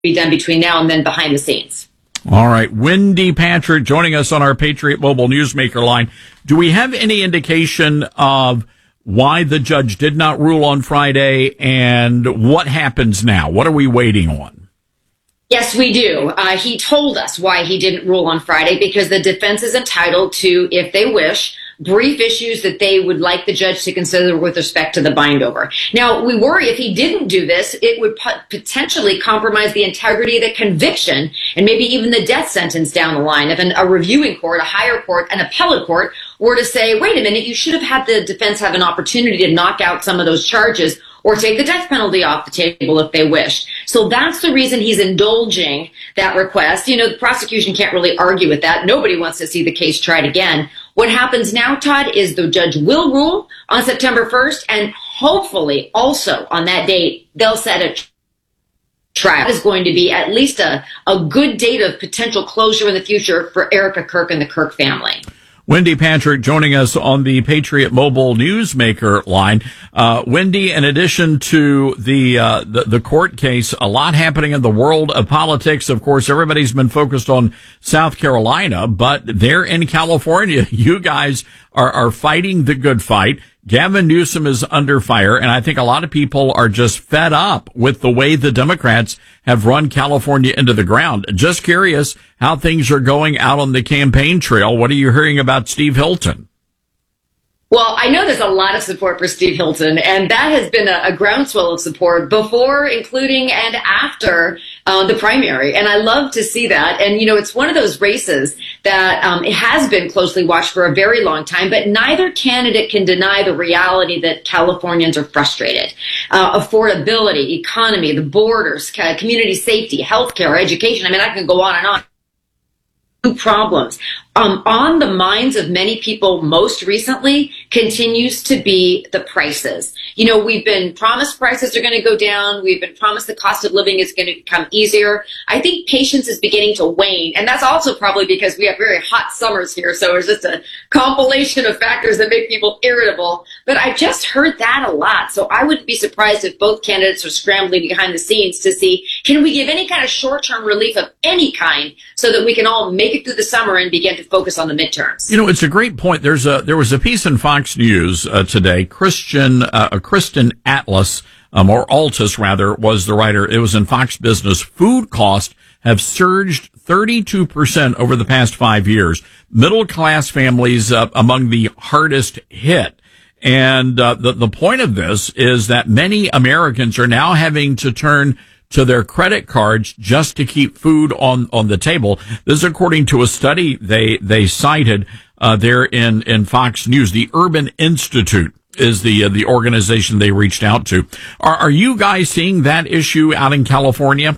be done between now and then behind the scenes. All right. Wendy Patrick joining us on our Patriot Mobile Newsmaker line. Do we have any indication of why the judge did not rule on Friday and what happens now? What are we waiting on? Yes, we do. He told us why he didn't rule on Friday, because the defense is entitled to, if they wish, brief issues that they would like the judge to consider with respect to the bindover. Now, we worry if he didn't do this, it would potentially compromise the integrity of the conviction and maybe even the death sentence down the line. If a reviewing court, a higher court, an appellate court were to say, wait a minute, you should have had the defense have an opportunity to knock out some of those charges or take the death penalty off the table if they wished. So that's the reason he's indulging that request. You know, the prosecution can't really argue with that. Nobody wants to see the case tried again. What happens now, Todd, is the judge will rule on September 1st, and hopefully also on that date, they'll set a trial. That is going to be at least a good date of potential closure in the future for Erica Kirk and the Kirk family. Wendy Patrick joining us on the Patriot Mobile Newsmaker line. Wendy, in addition to the court case, a lot happening in the world of politics. Of course, everybody's been focused on South Carolina, but there in California, you guys are fighting the good fight. Gavin Newsom is under fire, and I think a lot of people are just fed up with the way the Democrats have run California into the ground. Just curious how things are going out on the campaign trail. What are you hearing about Steve Hilton? Well, I know there's a lot of support for Steve Hilton, and that has been a groundswell of support before, including, and after the primary. And I love to see that. And, you know, it's one of those races that it has been closely watched for a very long time, but neither candidate can deny the reality that Californians are frustrated. Affordability, economy, the borders, community safety, healthcare, education. I mean, I can go on and on. Problems. On the minds of many people most recently continues to be the prices. You know, we've been promised prices are going to go down. We've been promised the cost of living is going to become easier. I think patience is beginning to wane. And that's also probably because we have very hot summers here. So it's just a compilation of factors that make people irritable. But I've just heard that a lot. So I wouldn't be surprised if both candidates are scrambling behind the scenes to see, can we give any kind of short-term relief of any kind so that we can all make it through the summer and begin to focus on the midterms. You know, it's a great point. There was a piece in Fox News today. Kristen Atlas, or Altus rather, was the writer. It was in Fox Business. Food costs have surged 32% over the past 5 years. Middle class families among the hardest hit. And the point of this is that many Americans are now having to turn to their credit cards just to keep food on the table. This is according to a study they cited there in Fox News. The Urban Institute is the organization they reached out to. Are you guys seeing that issue out in California?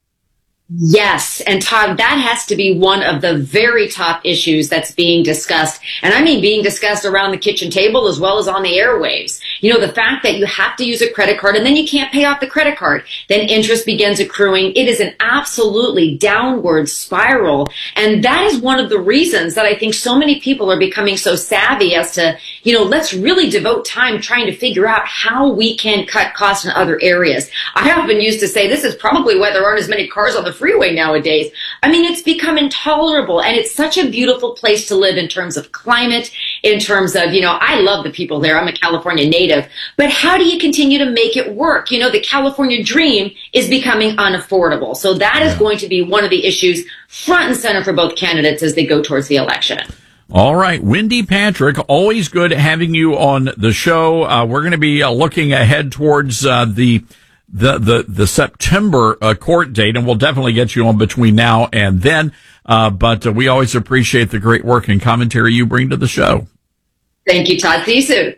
Yes. And Todd, that has to be one of the very top issues that's being discussed. And I mean being discussed around the kitchen table as well as on the airwaves. You know, the fact that you have to use a credit card and then you can't pay off the credit card. Then interest begins accruing. It is an absolutely downward spiral. And that is one of the reasons that I think so many people are becoming so savvy as to, you know, let's really devote time trying to figure out how we can cut costs in other areas. I often used to say this is probably why there aren't as many cars on the freeway nowadays. I mean, it's become intolerable, and it's such a beautiful place to live in terms of climate, in terms of, you know, I love the people there. I'm a California native, but how do you continue to make it work? You know, the California dream is becoming unaffordable. So that is going to be one of the issues front and center for both candidates as they go towards the election. All right. Wendy Patrick, always good having you on the show. We're going to be looking ahead towards the September court date, and we'll definitely get you on between now and then. But we always appreciate the great work and commentary you bring to the show. Thank you, Todd. See you soon.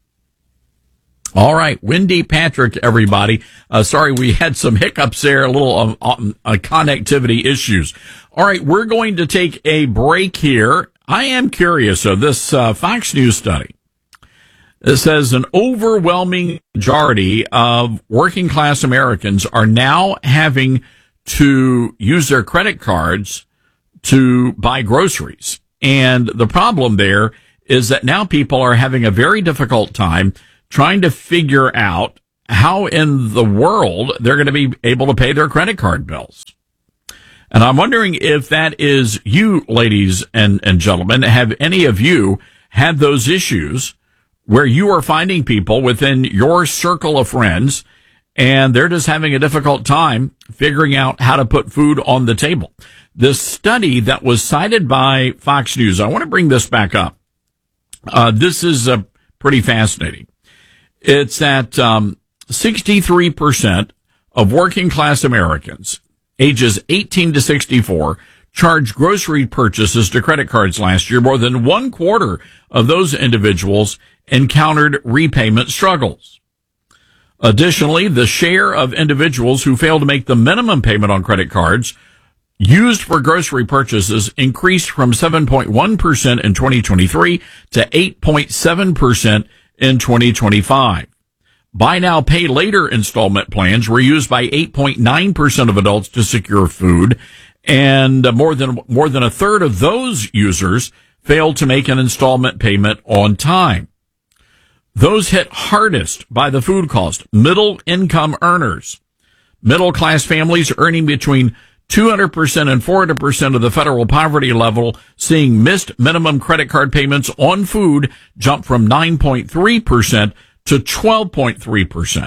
All right. Wendy Patrick, everybody. Sorry, we had some hiccups there, a little connectivity issues. All right. We're going to take a break here. I am curious of this Fox News study. It says an overwhelming majority of working class Americans are now having to use their credit cards to buy groceries. And the problem there is that now people are having a very difficult time trying to figure out how in the world they're going to be able to pay their credit card bills. And I'm wondering if that is you, ladies and gentlemen. Have any of you had those issues where you are finding people within your circle of friends and they're just having a difficult time figuring out how to put food on the table? This study that was cited by Fox News, I want to bring this back up. This is pretty fascinating. It's that 63% of working class Americans ages 18 to 64 charged grocery purchases to credit cards last year. More than 1/4 of those individuals encountered repayment struggles. Additionally, the share of individuals who fail to make the minimum payment on credit cards used for grocery purchases increased from 7.1% in 2023 to 8.7% in 2025. Buy now, pay later installment plans were used by 8.9% of adults to secure food, and more than a third of those users failed to make an installment payment on time. Those hit hardest by the food cost, middle income earners. Middle class families earning between 200% and 400% of the federal poverty level, seeing missed minimum credit card payments on food jump from 9.3% to 12.3%.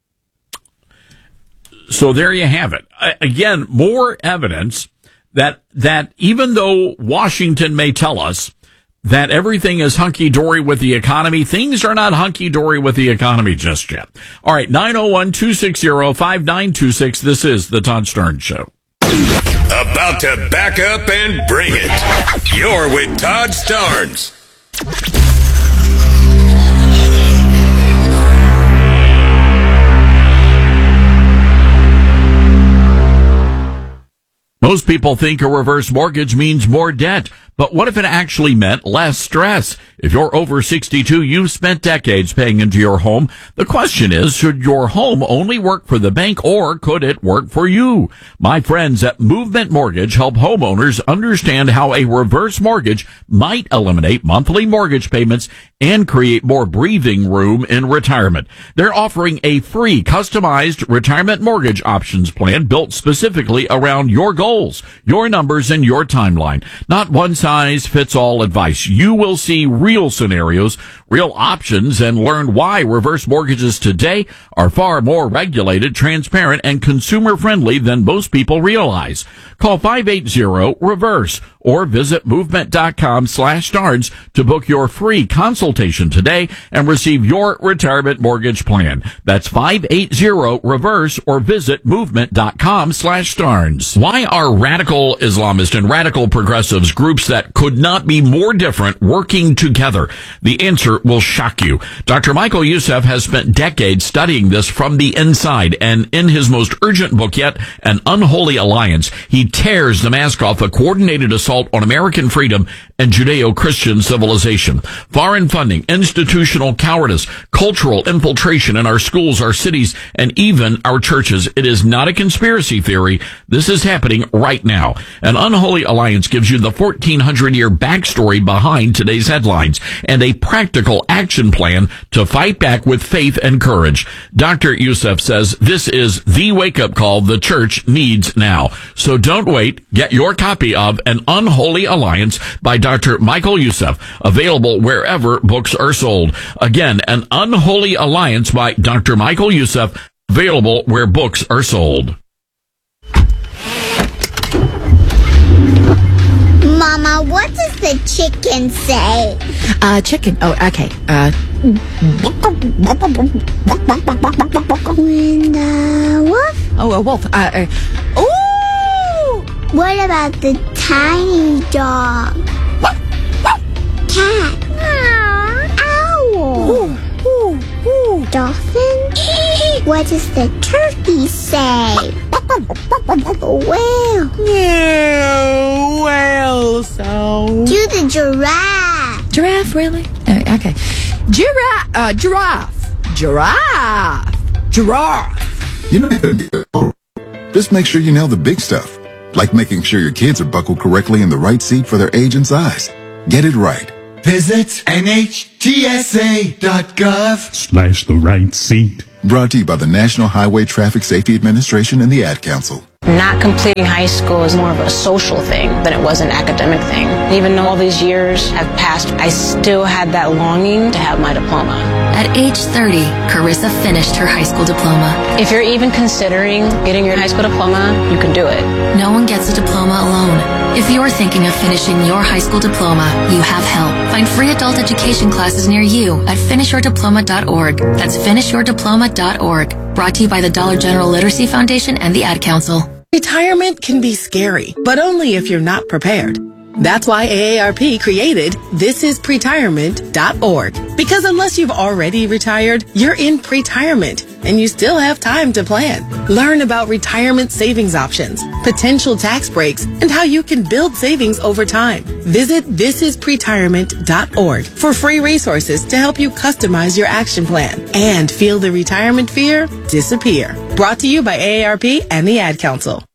So there you have it. Again, more evidence that even though Washington may tell us that everything is hunky-dory with the economy, things are not hunky-dory with the economy just yet. All right, 901-260-5926. This is the Todd Starnes Show. About to back up and bring it. You're with Todd Starnes. Most people think a reverse mortgage means more debt, but what if it actually meant less stress? If you're over 62, you've spent decades paying into your home. The question is, should your home only work for the bank or could it work for you? My friends at Movement Mortgage help homeowners understand how a reverse mortgage might eliminate monthly mortgage payments and create more breathing room in retirement. They're offering a free customized retirement mortgage options plan built specifically around your goals, your numbers, and your timeline. Not one size fits all advice. You will see real scenarios, real options, and learn why reverse mortgages today are far more regulated, transparent, and consumer friendly than most people realize. Call 580-REVERSE or visit movement.com/Starnes to book your free consultation today and receive your retirement mortgage plan. That's 580-REVERSE or visit movement.com/Starnes. Why are radical Islamists and radical progressives, groups that could not be more different, working together? The answer will shock you. Dr. Michael Youssef has spent decades studying this from the inside, and in his most urgent book yet, An Unholy Alliance, he tears the mask off a coordinated assault on American freedom and Judeo-Christian civilization. Foreign funding, institutional cowardice, cultural infiltration in our schools, our cities, and even our churches. It is not a conspiracy theory. This is happening right now. An Unholy Alliance gives you the 1,400-year backstory behind today's headlines and a practical action plan to fight back with faith and courage. Dr. Youssef says this is the wake-up call the church needs now. So don't wait. Get your copy of An Unholy Alliance by Dr. Michael Youssef, available wherever books are sold. Again, An Unholy Alliance by Dr. Michael Youssef, available where books are sold. Mama, what does the chicken say? Chicken. Oh, okay. When the wolf? Oh, a wolf. Ooh! What about the tiny dog? Cat? Owl? Ooh, ooh, ooh. Dolphin? What does the turkey say? Whale? Yeah, whale sound. Do the giraffe? Giraffe, really? Okay. Giraffe. You know, just make sure you nail the big stuff, like making sure your kids are buckled correctly in the right seat for their age and size. Get it right. Visit NHTSA.gov/ the right seat. Brought to you by the National Highway Traffic Safety Administration and the Ad Council. Not completing high school is more of a social thing than it was an academic thing. Even though all these years have passed, I still had that longing to have my diploma. At age 30, Carissa finished her high school diploma. If you're even considering getting your high school diploma, you can do it. No one gets a diploma alone. If you're thinking of finishing your high school diploma, you have help. Find free adult education classes near you at finishyourdiploma.org. That's finishyourdiploma.org. Brought to you by the Dollar General Literacy Foundation and the Ad Council. Retirement can be scary, but only if you're not prepared. That's why AARP created thisispretirement.org. Because unless you've already retired, you're in pretirement and you still have time to plan. Learn about retirement savings options, potential tax breaks, and how you can build savings over time. Visit thisispretirement.org for free resources to help you customize your action plan and feel the retirement fear disappear. Brought to you by AARP and the Ad Council.